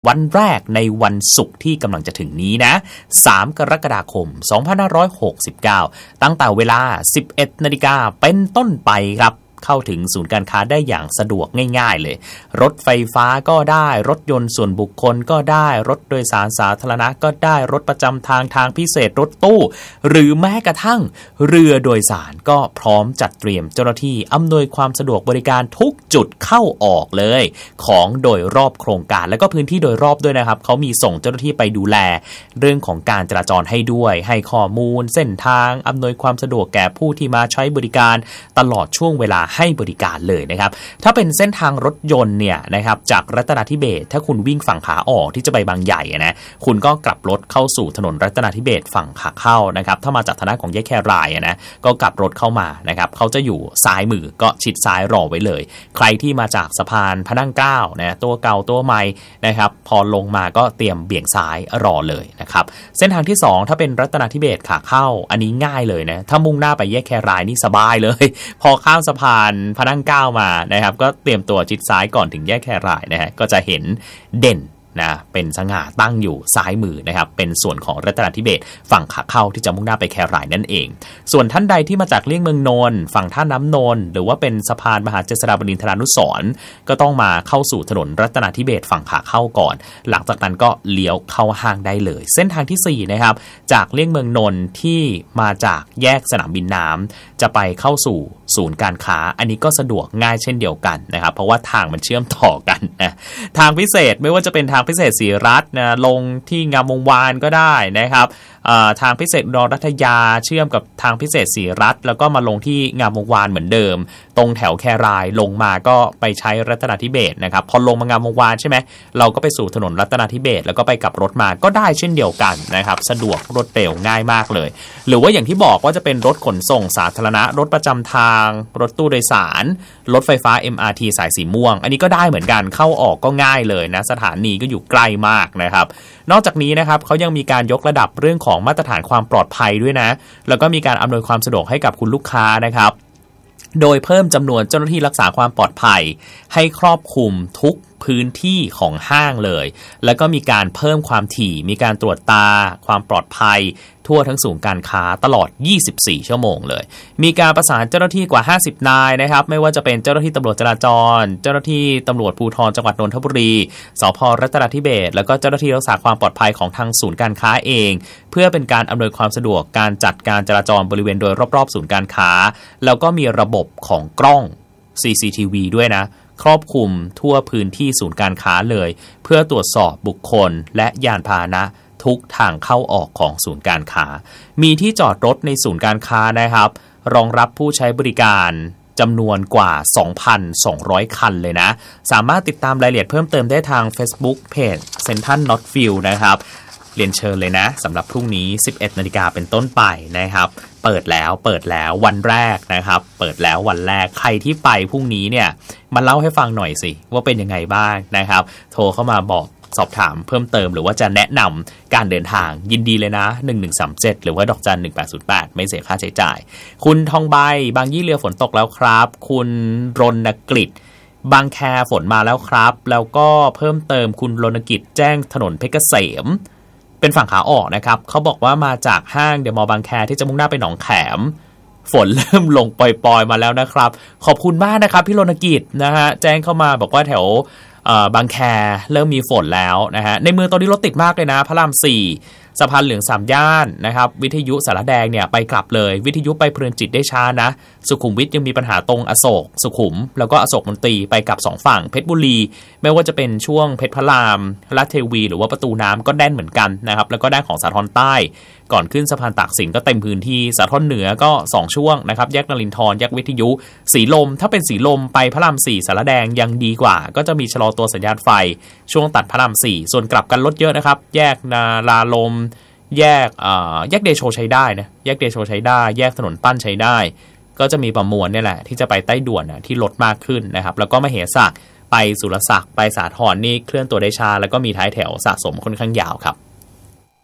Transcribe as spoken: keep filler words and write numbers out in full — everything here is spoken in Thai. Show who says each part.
Speaker 1: วันแรกในวันศุกร์ที่กำลังจะถึงนี้นะสามกรกฎาคมสองพันห้าร้อยหกสิบเก้าตั้งแต่เวลา สิบเอ็ดนาฬิกา เป็นต้นไปครับเข้าถึงศูนย์การค้าได้อย่างสะดวกง่ายๆเลยรถไฟฟ้าก็ได้รถยนต์ส่วนบุคคลก็ได้รถโดยสารสาธารณะก็ได้รถประจำทางทางพิเศษรถตู้หรือแม้กระทั่งเรือโดยสารก็พร้อมจัดเตรียมเจ้าหน้าที่อำนวยความสะดวกบริการทุกจุดเข้าออกเลยของโดยรอบโครงการและก็พื้นที่โดยรอบด้วยนะครับเขามีส่งเจ้าหน้าที่ไปดูแลเรื่องของการจราจรให้ด้วยให้ข้อมูลเส้นทางอำนวยความสะดวกแก่ผู้ที่มาใช้บริการตลอดช่วงเวลาให้บริการเลยนะครับถ้าเป็นเส้นทางรถยนต์เนี่ยนะครับจากรัตนาธิเบศรถ้าคุณวิ่งฝั่งขาออกที่จะไปบางใหญ่นะคุณก็กลับรถเข้าสู่ถนนรัตนาธิเบศรฝั่งขาเข้านะครับถ้ามาจากทางด้านของแยกแครายนะก็กลับรถเข้ามานะครับเขาจะอยู่ซ้ายมือก็ชิดซ้ายรอไว้เลยใครที่มาจากสะพานพระนั่งเกล้านะตัวเก่าตัวใหม่นะครับพอลงมาก็เตรียมเบี่ยงซ้ายรอเลยนะครับเส้นทางที่สองถ้าเป็นรัตนาธิเบศรขาเข้าอันนี้ง่ายเลยนะถ้ามุ่งหน้าไปแยกแครายนี่สบายเลยพอข้ามสะพานพระนั่งเกล้ามานะครับก็เตรียมตัวชิดซ้ายก่อนถึงแยกแครายนะฮะก็จะเห็นเด่นนะเป็นสง่าตั้งอยู่ซ้ายมือนะครับเป็นส่วนของรัตนาธิเบศรฝั่งขาเข้าที่จะมุ่งหน้าไปแครายนั่นเองส่วนท่านใดที่มาจากเลี่ยงเมืองนนท์ฝั่งท่าน้ำนนท์หรือว่าเป็นสะพานมหาเจษฎาบดินทรานุสรณ์ก็ต้องมาเข้าสู่ถนนรัตนาธิเบศรฝั่งขาเข้าก่อนหลังจากนั้นก็เลี้ยวเข้าห้างได้เลยเส้นทางที่สี่นะครับจากเลี่ยงเมืองนนท์ที่มาจากแยกสนามบินน้ำจะไปเข้าสู่ศูนย์การค้าอันนี้ก็สะดวกง่ายเช่นเดียวกันนะครับเพราะว่าทางมันเชื่อมต่อกันนะทางพิเศษไม่ว่าจะเป็นทางพิเศษศรีรัตน์นะลงที่งามวงวานก็ได้นะครับทางพิเศษอุดรรัตยาเชื่อมกับทางพิเศษศรีรัตน์แล้วก็มาลงที่งามวงวานเหมือนเดิมตรงแถวแครายลงมาก็ไปใช้รัตนาธิเบศรนะครับพอลงมางามวงวานใช่ไหมเราก็ไปสู่ถนนรัตนาธิเบศรแล้วก็ไปกับรถมาก็ได้เช่นเดียวกันนะครับสะดวกรวดเร็วง่ายมากเลยหรือว่าอย่างที่บอกว่าจะเป็นรถขนส่งสาธารณะรถประจำทางรถตู้โดยสารรถไฟฟ้า เอ็ม อาร์ ที สายสีม่วงอันนี้ก็ได้เหมือนกันเข้าออกก็ง่ายเลยนะสถานีก็อยู่ใกล้มากนะครับนอกจากนี้นะครับเขายังมีการยกระดับเรื่องของมาตรฐานความปลอดภัยด้วยนะแล้วก็มีการอำนวยความสะดวกให้กับคุณลูกค้านะครับโดยเพิ่มจำนวนเจ้าหน้าที่รักษาความปลอดภัยให้ครอบคลุมทุกพื้นที่ของห้างเลยแล้วก็มีการเพิ่มความถี่มีการตรวจตาความปลอดภัยทั่วทั้งศูนย์การค้าตลอดยี่สิบสี่ชั่วโมงเลยมีการประสานเจ้าหน้าที่กว่าห้าสิบนายนะครับไม่ว่าจะเป็นเจ้าหน้าที่ตำรวจจราจรเจ้าหน้าที่ตำรวจภูธรจังหวัดนนทบุรีสภ.รัตนาธิเบศรแล้วก็เจ้าหน้าที่รักษาความปลอดภัยของทางศูนย์การค้าเองเพื่อเป็นการอำนวยความสะดวกการจัดการจราจรบริเวณโดยรอบๆศูนย์การค้าแล้วก็มีระบบของกล้อง ซี ซี ที วี ด้วยนะครอบคลุมทั่วพื้นที่ศูนย์การค้าเลยเพื่อตรวจสอบบุคคลและยานพาหนะทุกทางเข้าออกของศูนย์การค้ามีที่จอดรถในศูนย์การค้านะครับรองรับผู้ใช้บริการจำนวนกว่า สองพันสองร้อย คันเลยนะสามารถติดตามรายละเอียดเพิ่มเติมได้ทาง Facebook Page Central Northfield นะครับเรียนเชิญเลยนะสำหรับพรุ่งนี้ สิบเอ็ดนาฬิกา เป็นต้นไปนะครับเปิดแล้วเปิดแล้ววันแรกนะครับเปิดแล้ววันแรกใครที่ไปพรุ่งนี้เนี่ยมาเล่าให้ฟังหน่อยสิว่าเป็นยังไงบ้างนะครับโทรเข้ามาบอกสอบถามเพิ่มเติมหรือว่าจะแนะนำการเดินทางยินดีเลยนะหนึ่งหนึ่งสามเจ็ดหรือว่าดอกจันหนึ่งแปดศูนย์แปดไม่เสียค่าใช้จ่ายคุณทองใบบางยี่เรือฝนตกแล้วครับคุณรณกฤษบางแคฝนมาแล้วครับแล้วก็เพิ่มเติมคุณรณกิจแจ้งถนนเพชรเกษมเป็นฝั่งขาออกนะครับเขาบอกว่ามาจากห้างเดอะมอลล์บางแคที่จะมุ่งหน้าไปหนองแขมฝนเริ่มลงปล่อยๆมาแล้วนะครับขอบคุณมากนะครับพี่รณกิจนะฮะแจ้งเข้ามาบอกว่าแถวบางแคเริ่มมีฝนแล้วนะฮะในเมืองตอนนี้รถติดมากเลยนะพระรามสี่สะพานเหลืองสามย่านนะครับวิทยุสารแดงเนี่ยไปกลับเลยวิทยุไปเพลินจิตได้ช้านะสุขุมวิทยังมีปัญหาตรงอโศกสุขุมแล้วก็อโศกมนตรีไปกลับสองฝั่งเพชรบุรีไม่ว่าจะเป็นช่วงเพชรพระรามลาดเทวีหรือว่าประตูน้ำก็แน่นเหมือนกันนะครับแล้วก็ด้านของสาทรใต้ก่อนขึ้นสะพานตากสินก็เต็มพื้นที่สาทรเหนือก็สองช่วงนะครับแยกนรินทร์แยกวิทยุสีลมถ้าเป็นสีลมไปพระรามสี่สารแดงยังดีกว่าก็จะมีชะลอตัวสัญญาณไฟช่วงตัดพระรามสี่ส่วนกลับกันรถเยอะนะครับแยกนาลาลมแยกแยกเดโชใช้ได้นะแยกเดโชใช้ได้แยกถนนปั้นใช้ได้ก็จะมีประมวลนี่แหละที่จะไปใต้ด่วนนะที่ลดมากขึ้นนะครับแล้วก็มเหสักไปสุรศักดิ์ไปสาทรนี่เคลื่อนตัวได้ช้าแล้วก็มีท้ายแถวสะสมค่อนข้างยาวครับ